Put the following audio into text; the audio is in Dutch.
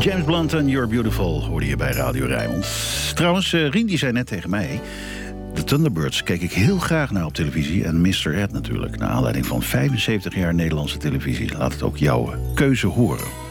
James Blunt en You're Beautiful hoorde je bij Radio Rijnmond. Trouwens, Rien die zei net tegen mij... de Thunderbirds keek ik heel graag naar op televisie. En Mr. Ed natuurlijk, naar aanleiding van 75 jaar Nederlandse televisie. Laat het ook jouw keuze horen.